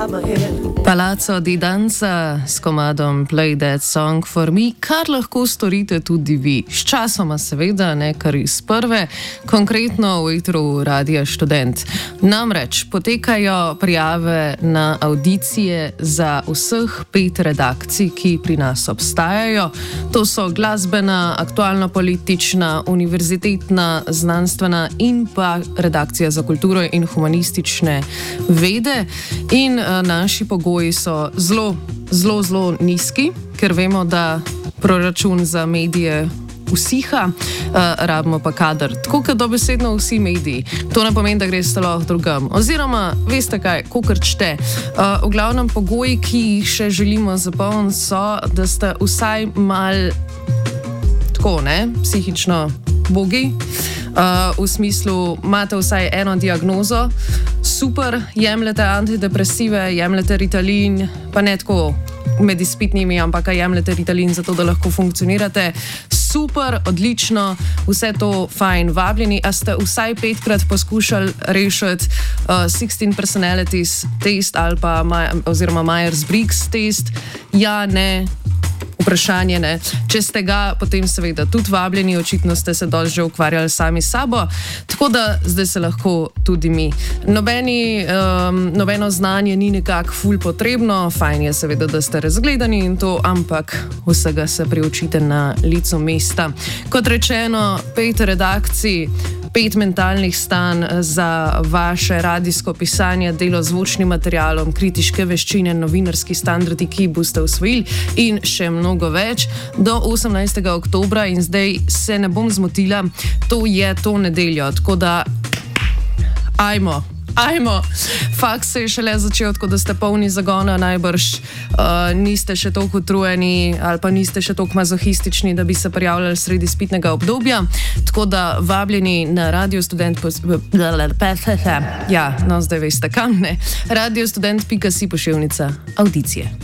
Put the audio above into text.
Palazzo di Danza s komadom Play That Song for Me, kar lahko storite tudi vi. Sčasoma seveda, ne kar iz prve, konkretno v etru Radia Študent. Namreč potekajo prijave na avdicije za vseh 5 redakcij, ki pri nas obstajajo. To so glasbena, aktualno-politična, univerzitetna, znanstvena in pa redakcija za kulturo in humanistične vede. In naši pogoji so zelo nizki, ker vemo, da proračun za medije usiha, rabimo pa kader. Tako kot dobesedno vsi mediji. To ne pomeni, da greste lahko drugam. Oziroma, veste kaj, kakor čte. V glavnem pogoji, ki jih še želimo zapolniti, so, da ste vsaj mal tako, ne, psihično bogi. V smislu, imate vsaj eno diagnozo, super, jemljete antidepresive, jemljete Ritalin, pa ne tako med izpitnimi, ampak jemljete Ritalin zato, da lahko funkcionirate. Super, odlično, vse to fajn, vabljeni. A ste vsaj 5-krat poskušali rešiti 16 personalities test ali pa oziroma Myers-Briggs test? Ja, ne. Vprašanje ne. Če ste ga, potem seveda tudi vabljeni, očitno ste se dosti že ukvarjali sami s sabo, tako da zdaj se lahko tudi mi. Nobeno znanje ni nekako ful potrebno, fajn je seveda, da ste razgledani in to, ampak vsega se priučite na licu mesta. Kot rečeno, 5 redakcij, 5 mentalnih stanj za vaše radijsko pisanje, delo z zvočnim materialom, kritiške veščine, novinarski standardi, ki boste usvojili in še mnogo več. Do 18. oktobra in zdaj se ne bom zmotila, to je to nedeljo, tako da ajmo. Faks se je šele začel, tako da ste polni zagona, najbrž niste še toliko utrujeni ali pa niste še toliko mazohistični, da bi se prijavljali sredi izpitnega obdobja. Tako da vabljeni na Radio Student, ja, no zdaj veste kam, ne, radiostudent.si / avdicije.